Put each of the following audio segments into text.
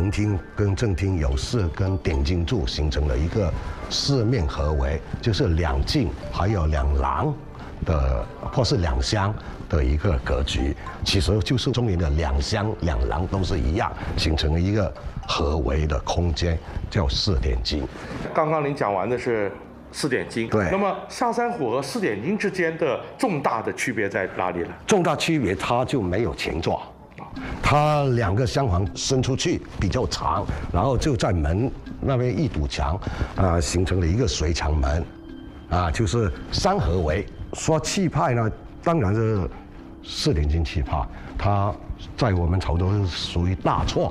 迎厅跟正厅有4根点金柱形成了一个4面合围，就是2进还有2廊的，或是2厢的一个格局。其实就是中间的2厢2廊都是一样，形成了一个合围的空间，叫4点金。 刚刚您讲完的是4点金， 对。 那么下山虎和4点金之间的重大的区别在哪里呢？ 重大区别，它就没有前座。它2个厢房伸出去比较长，然后就在门那边一堵墙，形成了一个水墙门，就是3合围。说气派呢，当然是4点金气派，它在我们潮州是属于大错。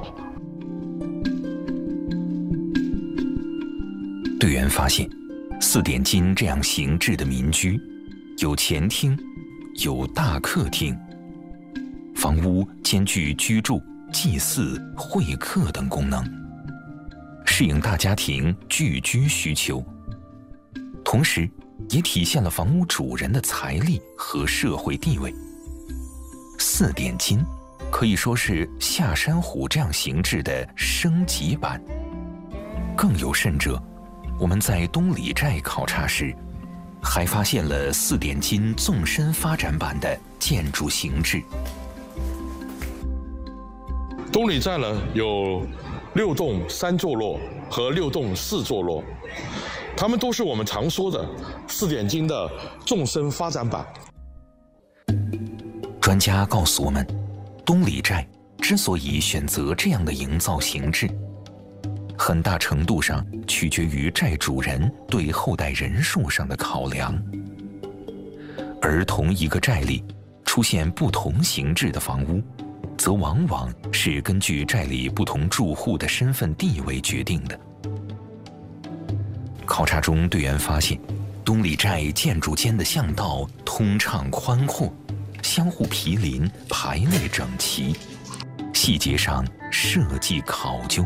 队员发现，4点金这样形制的民居，有前厅，有大客厅。房屋兼具居住、祭祀、会客等功能，适应大家庭聚居需求，同时也体现了房屋主人的财力和社会地位。4点金可以说是下山虎这样形制的升级版。更有甚者，我们在东里寨考察时，还发现了4点金纵深发展版的建筑形制。 东里寨呢有6栋3座落和6栋4座落，它们都是我们常说的4点金的纵深发展版。 专家告诉我们，东里寨之所以选择这样的营造形制，很大程度上取决于寨主人对后代人数上的考量。而同一个寨里出现不同形制的房屋，则往往是根据寨里不同住户的身份地位决定的。考察中，队员发现，东里寨建筑间的巷道通畅宽阔，相互毗邻，排列整齐，细节上设计考究。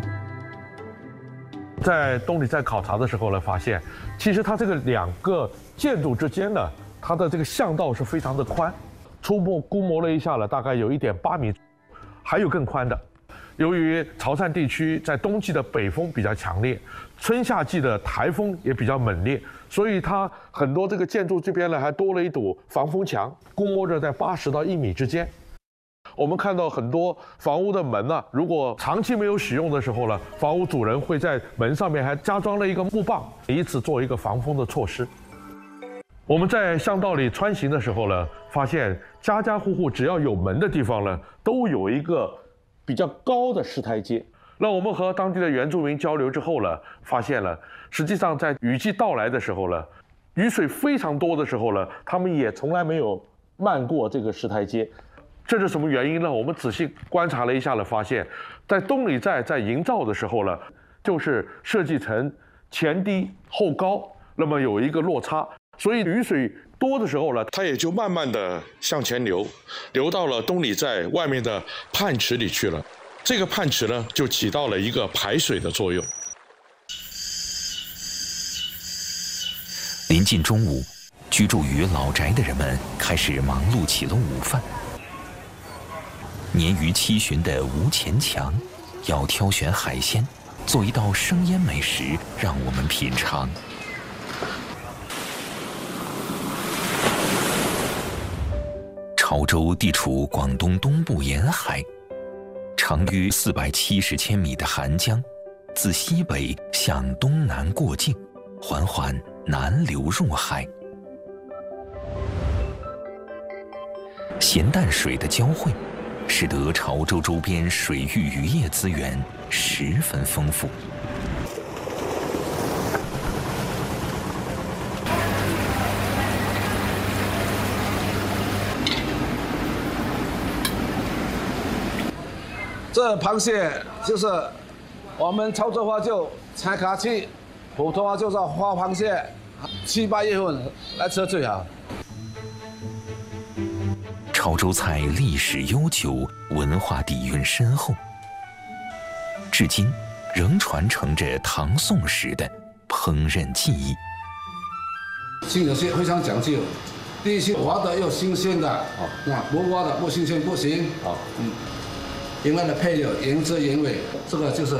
在东里寨考察的时候呢，发现其实它这个2个建筑之间呢，它的这个巷道是非常的宽，初步估摸了一下了，大概有1.8米。还有更宽的。由于潮汕地区在冬季的北风比较强烈，春夏季的台风也比较猛烈，所以它很多这个建筑这边呢还多了一堵防风墙，估摸着在80到1米之间。我们看到很多房屋的门呢，如果长期没有使用的时候呢，房屋主人会在门上面还加装了一个木棒，以此做一个防风的措施。我们在巷道里穿行的时候呢，发现家家户户只要有门的地方呢，都有一个比较高的石台阶。那我们和当地的原住民交流之后呢，发现了实际上在雨季到来的时候呢，雨水非常多的时候呢，他们也从来没有漫过这个石台阶。这是什么原因呢？我们仔细观察了一下呢，发现在东里寨在营造的时候呢，就是设计成前低后高，那么有一个落差。所以雨水多的时候呢，它也就慢慢的向前流，流到了东里寨外面的泮池里去了。这个泮池呢，就起到了一个排水的作用。 临近中午，居住于老宅的人们开始忙碌起了午饭。年逾7旬的吴前强要挑选海鲜，做一道生腌美食让我们品尝。潮州地处广东东部沿海，长约470千米的韩江，自西北向东南过境，缓缓南流入海。咸淡水的交汇，使得潮州周边水域渔业资源十分丰富。 这螃蟹就是我们潮州话就柴卡气，普通话就叫花螃蟹，7、8月份来吃最好。 潮州菜历史悠久，文化底蕴深厚，至今仍传承着唐宋时的烹饪技艺。 新的蟹非常讲究，第一是活的又新鲜的，不活的不新鲜不行。因为呢配有原汁原味，这个就是